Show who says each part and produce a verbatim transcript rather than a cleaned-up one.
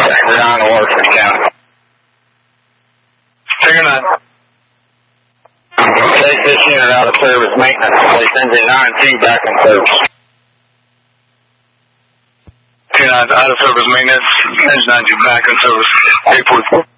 Speaker 1: We're on the water for the county.
Speaker 2: Figure nine.
Speaker 1: Take this unit out of service maintenance. Place engine nine T back in service.
Speaker 2: Two nine out of service maintenance. Engine nine T back in service. eight forty-four.